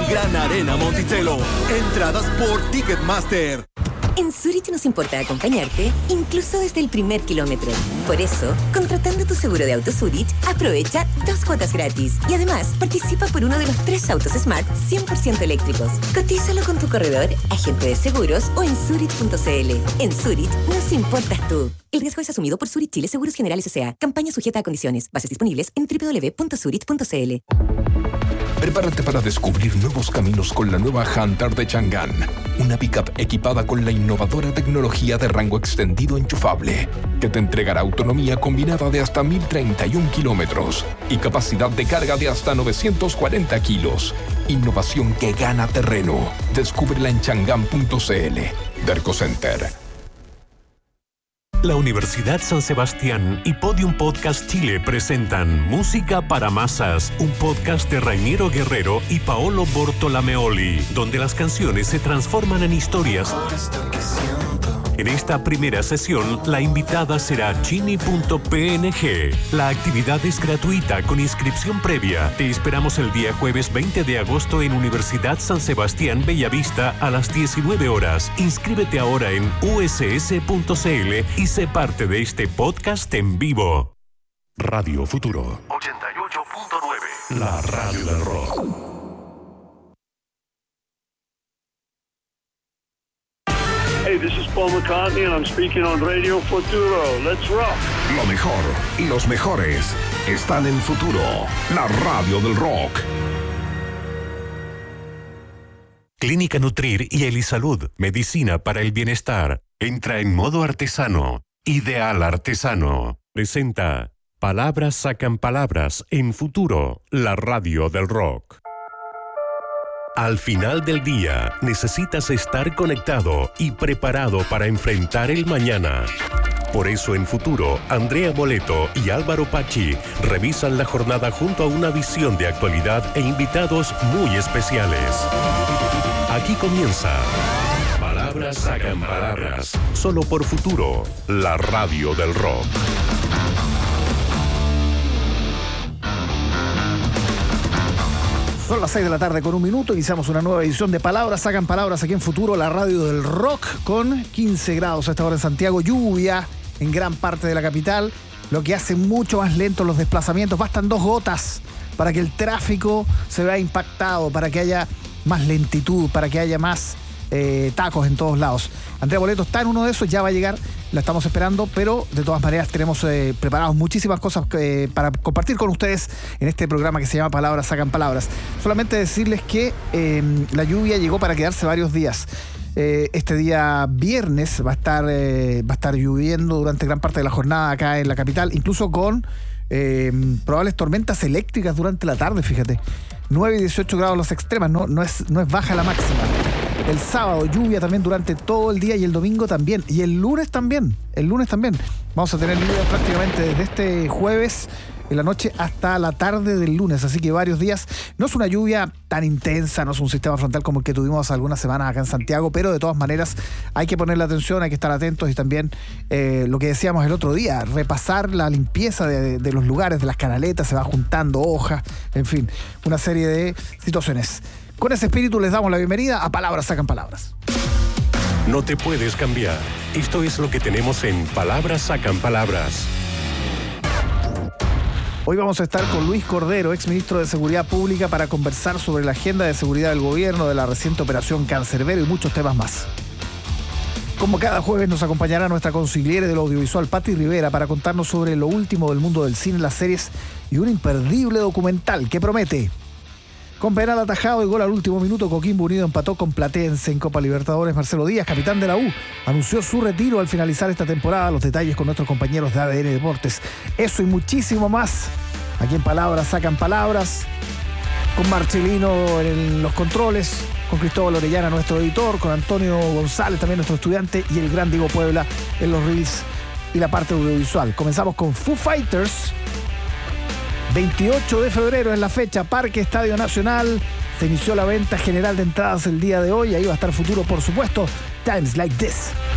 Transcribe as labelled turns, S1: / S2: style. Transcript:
S1: Gran Arena Monticello. Entradas por Ticketmaster.
S2: En Zurich nos importa acompañarte, incluso desde el primer kilómetro. Por eso, contratando tu seguro de auto Zurich, aprovecha 2 cuotas gratis. Y además, participa por uno de los 3 autos Smart 100% eléctricos. Cotízalo con tu corredor, agente de seguros o en Zurich.cl. En Zurich, nos importas tú. El riesgo es asumido por Zurich Chile Seguros Generales S.A. Campaña sujeta a condiciones. Bases disponibles en www.zurich.cl.
S3: Prepárate para descubrir nuevos caminos con la nueva Hunter de Chang'an. Una pickup equipada con la innovadora tecnología de rango extendido enchufable, que te entregará autonomía combinada de hasta 1031 kilómetros y capacidad de carga de hasta 940 kilos. Innovación que gana terreno. Descúbrela en chang'an.cl. Derco Center.
S4: La Universidad San Sebastián y Podium Podcast Chile presentan Música para Masas, un podcast de Rainiero Guerrero y Paolo Bortolameoli, donde las canciones se transforman en historias. En esta primera sesión, la invitada será Chini.png. La actividad es gratuita con inscripción previa. Te esperamos el día jueves 20 de agosto en Universidad San Sebastián Bellavista a las 19 horas. Inscríbete ahora en uss.cl y sé parte de este podcast en vivo.
S5: Radio Futuro 88.9, la radio del rock.
S6: Hey, this is Paul McCartney and I'm speaking on Radio Futuro. Let's rock.
S5: Lo mejor y los mejores están en Futuro, la radio del rock.
S4: Clínica Nutrir y Elisalud, medicina para el bienestar. Entra en modo artesano. Ideal Artesano. Presenta Palabras sacan palabras en Futuro, la radio del rock. Al final del día, necesitas estar conectado y preparado para enfrentar el mañana. Por eso en Futuro, Andrea Moleto y Álvaro Pachi revisan la jornada junto a una visión de actualidad e invitados muy especiales. Aquí comienza Palabras sacan palabras, solo por Futuro, la radio del rock.
S7: Son las 6 de la tarde con 1 minuto. Iniciamos una nueva edición de Palabras sacan palabras aquí en Futuro, la radio del rock, con 15 grados a esta hora en Santiago, lluvia en gran parte de la capital, lo que hace mucho más lentos los desplazamientos. Bastan 2 gotas para que el tráfico se vea impactado, para que haya más lentitud, para que haya más tacos en todos lados. Andrea Boleto está en uno de esos, ya va a llegar, la estamos esperando, pero de todas maneras tenemos preparados muchísimas cosas para compartir con ustedes en este programa que se llama Palabras sacan palabras. Solamente decirles que la lluvia llegó para quedarse varios días. Este día viernes va a estar lloviendo durante gran parte de la jornada acá en la capital, incluso con probables tormentas eléctricas durante la tarde, fíjate. 9 y 18 grados las extremas, no es baja la máxima. El sábado lluvia también durante todo el día y el domingo también. Y el lunes también. Vamos a tener lluvia prácticamente desde este jueves en la noche hasta la tarde del lunes. Así que varios días. No es una lluvia tan intensa, no es un sistema frontal como el que tuvimos algunas semanas acá en Santiago, pero de todas maneras hay que ponerle atención, hay que estar atentos y también lo que decíamos el otro día, repasar la limpieza de los lugares, de las canaletas, se va juntando hojas, en fin, una serie de situaciones. Con ese espíritu les damos la bienvenida a Palabras sacan palabras.
S4: No te puedes cambiar. Esto es lo que tenemos en Palabras sacan palabras.
S7: Hoy vamos a estar con Luis Cordero, exministro de Seguridad Pública, para conversar sobre la agenda de seguridad del gobierno, de la reciente operación Cancerbero y muchos temas más. Como cada jueves nos acompañará nuestra consigliere del audiovisual, Patti Rivera, para contarnos sobre lo último del mundo del cine, las series y un imperdible documental que promete. Con penal atajado y gol al último minuto, Coquimbo Unido empató con Platense en Copa Libertadores. Marcelo Díaz, capitán de la U, anunció su retiro al finalizar esta temporada. Los detalles con nuestros compañeros de ADN Deportes. Eso y muchísimo más. Aquí en Palabras sacan palabras. Con Marcelino en los controles, con Cristóbal Orellana, nuestro editor, con Antonio González, también nuestro estudiante, y el gran Diego Puebla en los reels y la parte audiovisual. Comenzamos con Foo Fighters. 28 de febrero es la fecha, Parque Estadio Nacional. Se inició la venta general de entradas el día de hoy. Ahí va a estar Futuro, por supuesto. Times Like This.